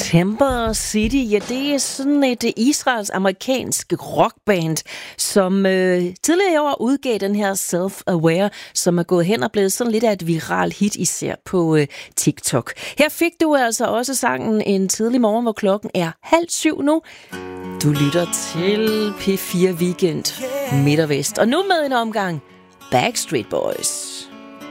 Timber City, ja, det er sådan et israelsk-amerikansk rockband, som tidligere i år udgav den her Self-Aware, som er gået hen og blevet sådan lidt af et viral hit, især på TikTok. Her fik du altså også sangen en tidlig morgen, hvor klokken er 6:30 nu. Du lytter til P4 Weekend Midt og Vest, og nu med en omgang Backstreet Boys.